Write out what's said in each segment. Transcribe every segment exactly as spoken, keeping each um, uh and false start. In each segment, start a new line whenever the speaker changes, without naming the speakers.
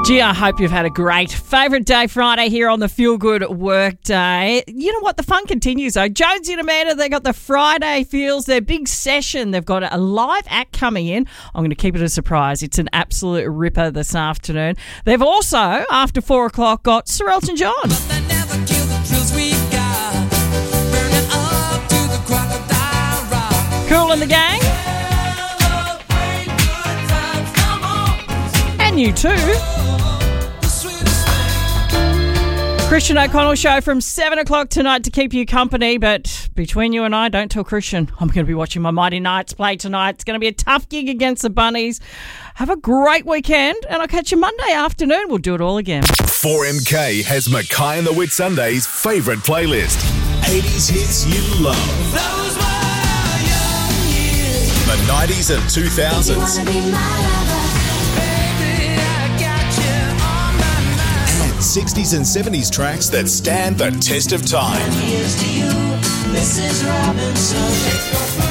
Gee, I hope you've had a great favourite day Friday here on the Feel Good Work Day. You know what? The fun continues though. Jonesy and Amanda, they got the Friday Feels, their big session. They've got a live act coming in. I'm going to keep it a surprise. It's an absolute ripper this afternoon. They've also, after four o'clock, got Sir Elton John. But they never kill the thrills we got. Burning up to the crocodile rock. Cool in the Gang. And you too. Christian O'Connell show from seven o'clock tonight to keep you company. But between you and I, don't tell Christian. I'm going to be watching my Mighty Knights play tonight. It's going to be a tough gig against the Bunnies. Have a great weekend, and I'll catch you Monday afternoon. We'll do it all again.
four M K has Mackay and the Whitsundays' favourite playlist. eighties hits you love. Those were young years. The nineties and two thousands. sixties and seventies tracks that stand the test of time. Here's to you, Missus Robinson.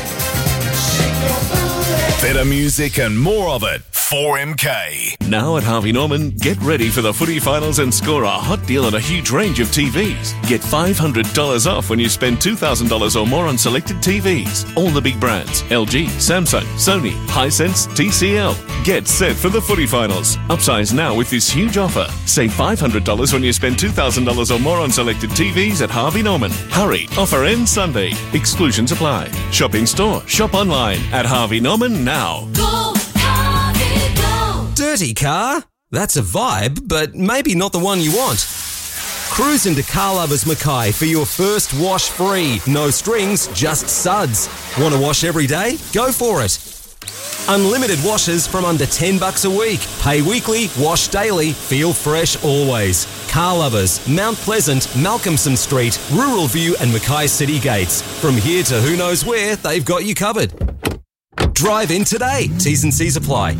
Better music and more of it. four M K.
Now at Harvey Norman, get ready for the footy finals and score a hot deal on a huge range of T Vs. Get five hundred dollars off when you spend two thousand dollars or more on selected T Vs. All the big brands: L G, Samsung, Sony, Hisense, T C L. Get set for the footy finals. Upsize now with this huge offer. Save five hundred dollars when you spend two thousand dollars or more on selected T Vs at Harvey Norman. Hurry, offer ends Sunday. Exclusions apply. Shop in store, shop online at Harvey Norman now.
Go! Dirty car? That's a vibe, but maybe not the one you want. Cruise into Car Lovers Mackay for your first wash free. No strings, just suds. Want to wash every day? Go for it. Unlimited washes from under ten bucks a week. Pay weekly, wash daily, feel fresh always. Car Lovers, Mount Pleasant, Malcolmson Street, Rural View and Mackay City Gates. From here to who knows where, they've got you covered. Drive in today. T's and C's apply.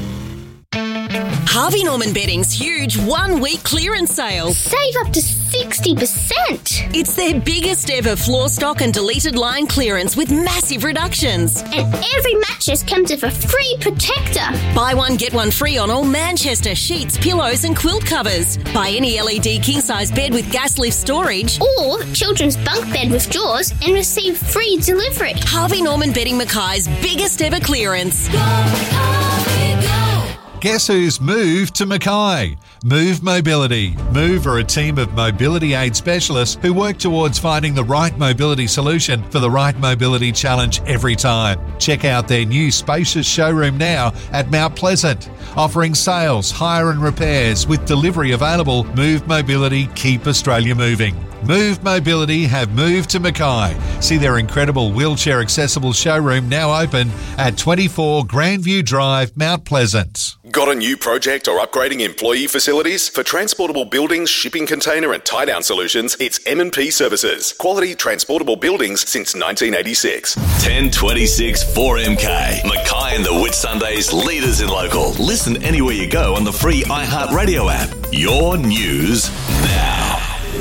Harvey Norman Bedding's huge one-week clearance sale.
Save up to sixty percent.
It's their biggest ever floor stock and deleted line clearance with massive reductions.
And every mattress comes with a free protector.
Buy one, get one free on all Manchester sheets, pillows and quilt covers. Buy any L E D king-size bed with gas lift storage.
Or children's bunk bed with drawers and receive free delivery.
Harvey Norman Bedding Mackay's biggest ever clearance. Go, Harvey, go!
Guess who's moved to Mackay? Move Mobility. Move are a team of mobility aid specialists who work towards finding the right mobility solution for the right mobility challenge every time. Check out their new spacious showroom now at Mount Pleasant. Offering sales, hire and repairs with delivery available. Move Mobility, keep Australia moving. Move Mobility have moved to Mackay. See their incredible wheelchair accessible showroom now open at twenty-four Grandview Drive, Mount Pleasant.
Got a new project or upgrading employee facilities? For transportable buildings, shipping container and tie-down solutions, it's M and P Services. Quality transportable buildings since nineteen eighty-six.
ten twenty-six four M K. Mackay and the Whitsundays, leaders in local. Listen anywhere you go on the free iHeartRadio app. Your news now.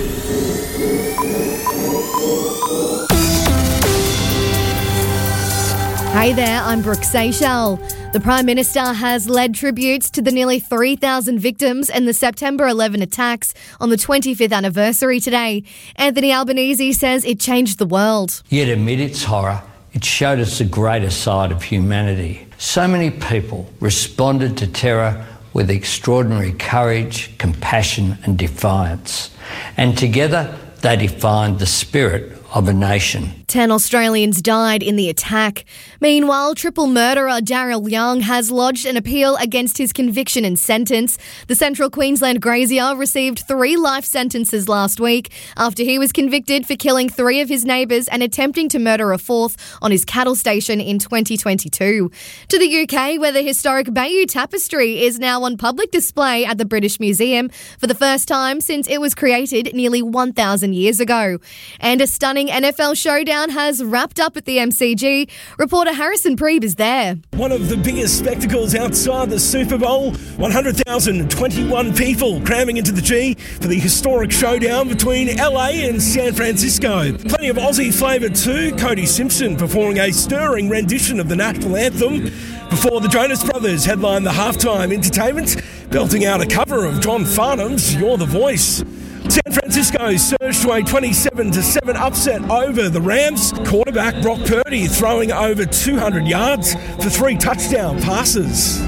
Hey there, I'm Brooke Seychelles. The Prime Minister has led tributes to the nearly three thousand victims in the September eleventh attacks on the twenty-fifth anniversary today. Anthony Albanese says it changed the world.
Yet amid its horror, it showed us the greater side of humanity. So many people responded to terror with extraordinary courage, compassion and defiance. And together they defined the spirit of a nation.
Ten Australians died in the attack. Meanwhile, triple murderer Daryl Young has lodged an appeal against his conviction and sentence. The Central Queensland grazier received three life sentences last week after he was convicted for killing three of his neighbours and attempting to murder a fourth on his cattle station in twenty twenty-two. To the U K, where the historic Bayeux Tapestry is now on public display at the British Museum for the first time since it was created nearly one thousand years ago. And a stunning N F L showdown has wrapped up at the M C G. Reporter Harrison Preeb is there.
One of the biggest spectacles outside the Super Bowl. one hundred thousand twenty-one people cramming into the G for the historic showdown between L A and San Francisco. Plenty of Aussie flavour too. Cody Simpson performing a stirring rendition of the national anthem before the Jonas Brothers headline the halftime entertainment. belting out a cover of John Farnham's You're the Voice. San Francisco surged to a twenty-seven to seven upset over the Rams. Quarterback Brock Purdy throwing over two hundred yards for three touchdown passes.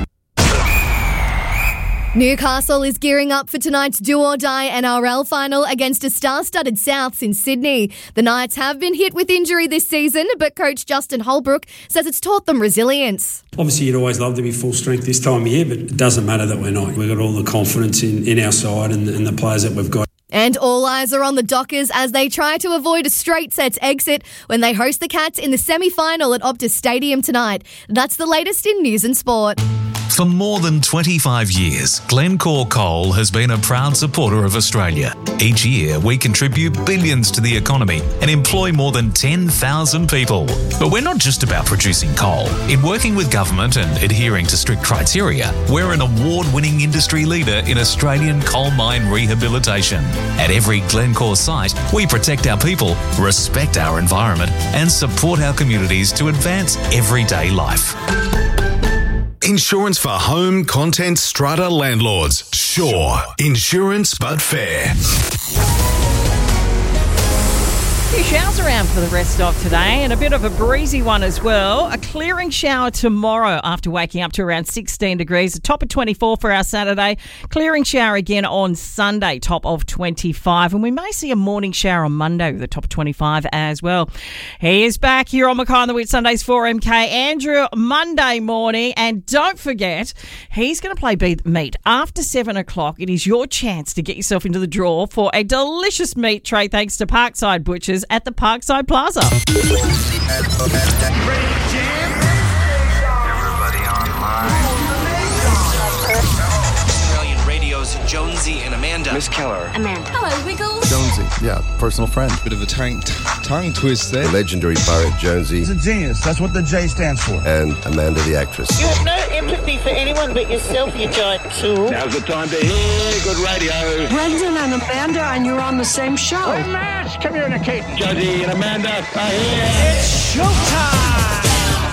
Newcastle is gearing up for tonight's do-or-die N R L final against a star-studded Souths in Sydney. The Knights have been hit with injury this season, but coach Justin Holbrook says it's taught them resilience.
Obviously, you'd always love to be full strength this time of year, but it doesn't matter that we're not. We've got all the confidence in, in our side and, and the players that we've got.
And all eyes are on the Dockers as they try to avoid a straight sets exit when they host the Cats in the semi-final at Optus Stadium tonight. That's the latest in news and sport.
For more than twenty-five years, Glencore Coal has been a proud supporter of Australia. Each year, we contribute billions to the economy and employ more than ten thousand people. But we're not just about producing coal. In working with government and adhering to strict criteria, we're an award-winning industry leader in Australian coal mine rehabilitation. At every Glencore site, we protect our people, respect our environment, and support our communities to advance everyday life.
Insurance for home, content, strata landlords. Sure. Insurance, but fair.
A few showers around for the rest of today and a bit of a breezy one as well. A clearing shower tomorrow after waking up to around sixteen degrees. A top of twenty-four for our Saturday. Clearing shower again on Sunday, top of twenty-five. And we may see a morning shower on Monday with a top of twenty-five as well. He is back here on Mackay on the Whitsundays for M K. Andrew, Monday morning. And don't forget, he's going to play Beat Meat after seven o'clock. It is your chance to get yourself into the draw for a delicious meat tray thanks to Parkside Butchers at the Parkside Plaza.
Everybody online. Australian Radio's Jonesy and Amanda. Miss Keller.
Amanda. Hello, Wiggles.
Jonesy, yeah, personal friend.
Bit of a tongue, tongue twist there.
The legendary pirate Jonesy.
He's a genius. That's what the J stands for.
And Amanda the actress.
You have no empathy for anyone but yourself, you giant tool.
Now's the time to hear good radio.
Brendan and Amanda, and you're on the same show.
We're mass communicating. Jonesy and Amanda are here.
It's showtime.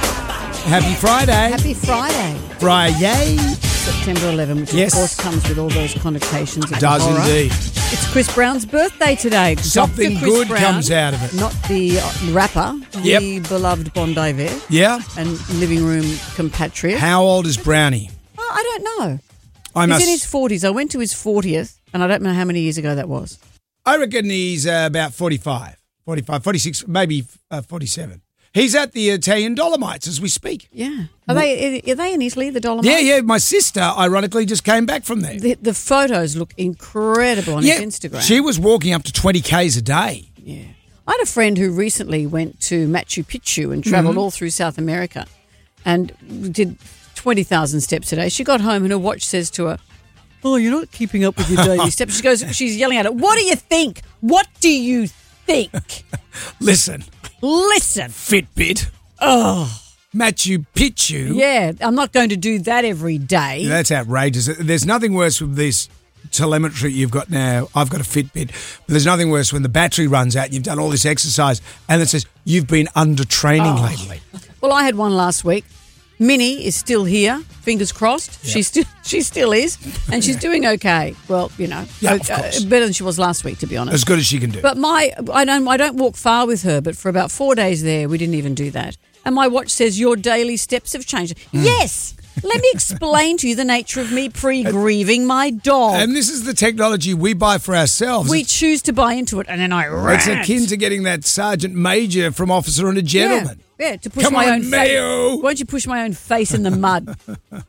Happy Friday.
Happy Friday.
Friday.
September eleventh, which
yes.
of course comes with all those connotations.
It does
horror.
indeed.
It's Chris Brown's birthday today.
Something
Doctor Chris
good
Brown,
comes out of it.
Not the uh, rapper,
yep.
the beloved Bondi Bear.
Yeah.
And living room compatriot.
How old is Brownie?
Oh, I don't know.
I
he's
must...
in his forties. I went to his fortieth, and I don't know how many years ago that was.
I reckon he's uh, about forty-five, forty-five, forty-six, maybe uh, forty-seven. He's at the Italian Dolomites as we speak.
Yeah. Are they are they in Italy, the Dolomites?
Yeah, yeah. My sister, ironically, just came back from there.
The, the photos look incredible on
yeah,
his Instagram.
She was walking up to twenty kays a day.
Yeah. I had a friend who recently went to Machu Picchu and travelled mm-hmm. all through South America and did twenty thousand steps a day. She got home and her watch says to her, "Oh, you're not keeping up with your daily steps." She goes, she's yelling at it. What do you think? What do you think?
Listen.
Listen.
Fitbit.
Oh.
Machu Picchu.
Yeah, I'm not going to do that every day.
Yeah, that's outrageous. There's nothing worse with this telemetry you've got now. I've got a Fitbit. But there's nothing worse when the battery runs out and you've done all this exercise and it says you've been under training oh. lately.
Well, I had one last week. Minnie is still here, fingers crossed. Yep. She still she still is, and she's doing okay. Well, you know,
yeah,
uh,
of course.
better than she was last week, to be honest.
As good as she can do.
But my, I don't, I don't walk far with her. But for about four days there, we didn't even do that. And my watch says your daily steps have changed. Mm. Yes. Let me explain to you the nature of me pre-grieving my dog.
And this is the technology we buy for ourselves.
We choose to buy into it, and then I rant.
It's akin to getting that sergeant major from Officer and a Gentleman.
Yeah, yeah to push
Come
my
on,
own
Mayo.
face. Won't you push my own face in the mud?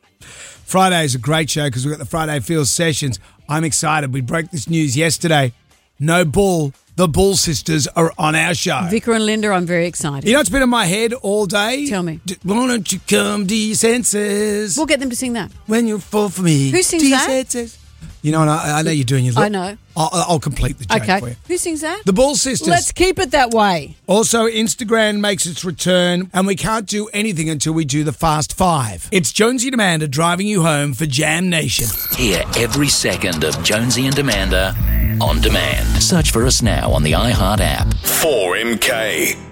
Friday is a great show because we've got the Friday Fields sessions. I'm excited. We broke this news yesterday. No bull. The Bull Sisters are on our show.
Vicar and Linda, I'm very excited.
You know what's been in my head all day?
Tell me.
D- why don't you come to your senses?
We'll get them to sing that.
When you fall for me.
Who sings
to
that?
Your senses. You know, and I, I know you're doing your look.
I know.
I'll, I'll complete the joke
okay.
for you.
Who sings that?
The Bull Sisters.
Let's keep it that way.
Also, Instagram makes its return, and we can't do anything until we do the Fast Five. It's Jonesy and Amanda driving you home for Jam Nation.
Hear every second of Jonesy and Amanda on demand. Search for us now on the iHeart app.
four M K.